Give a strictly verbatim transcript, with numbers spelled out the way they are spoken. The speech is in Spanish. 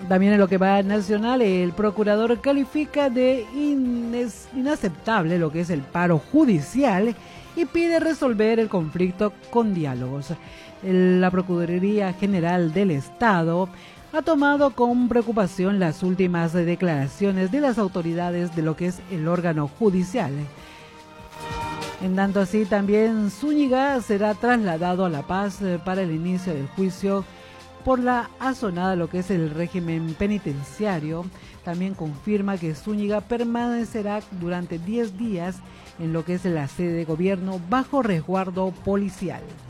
También en lo que va nacional, el procurador califica de ines- inaceptable lo que es el paro judicial y pide resolver el conflicto con diálogos. La Procuraduría General del Estado ha tomado con preocupación las últimas declaraciones de las autoridades de lo que es el órgano judicial. En tanto así, también Zúñiga será trasladado a La Paz para el inicio del juicio por la asonada lo que es el régimen penitenciario. También confirma que Zúñiga permanecerá durante diez días en lo que es la sede de gobierno bajo resguardo policial.